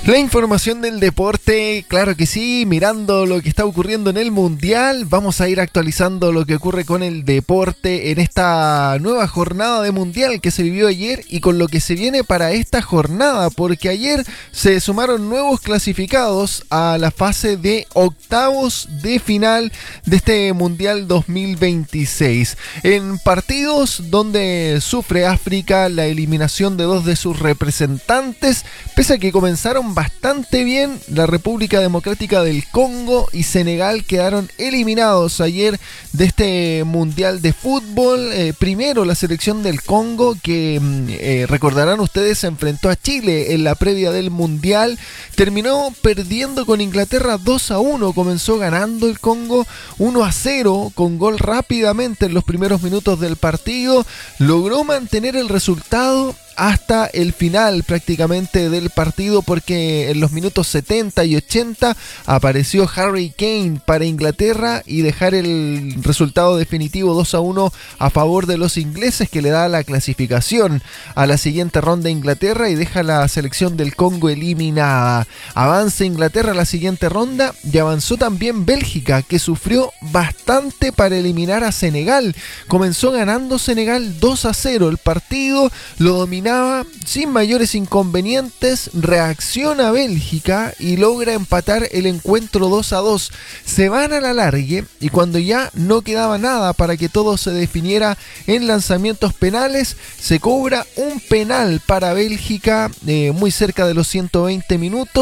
La información del deporte, claro que sí, mirando lo que está ocurriendo en el Mundial, vamos a ir actualizando lo que ocurre con el deporte en esta nueva jornada de Mundial que se vivió ayer y con lo que se viene para esta jornada, porque ayer se sumaron nuevos clasificados a la fase de octavos de final de este Mundial 2026. En partidos donde sufre África la eliminación de dos de sus representantes, pese a que comenzaron bastante bien, la República Democrática del Congo y Senegal quedaron eliminados ayer de este Mundial de Fútbol. Primero la selección del Congo, que recordarán ustedes, se enfrentó a Chile en la previa del Mundial, terminó perdiendo con Inglaterra 2-1, comenzó ganando el Congo 1-0 con gol rápidamente en los primeros minutos del partido, logró mantener el resultado hasta el final prácticamente del partido, porque en los minutos 70 y 80 apareció Harry Kane para Inglaterra y dejar el resultado definitivo 2-1 a favor de los ingleses, que le da la clasificación a la siguiente ronda a Inglaterra y deja la selección del Congo eliminada. Avanza Inglaterra a la siguiente ronda y avanzó también Bélgica, que sufrió bastante para eliminar a Senegal. Comenzó ganando Senegal 2-0 el partido, lo dominó sin mayores inconvenientes, reacciona Bélgica y logra empatar el encuentro 2-2. Se van a la largue y cuando ya no quedaba nada para que todo se definiera en lanzamientos penales, se cobra un penal para Bélgica muy cerca de los 120 minutos.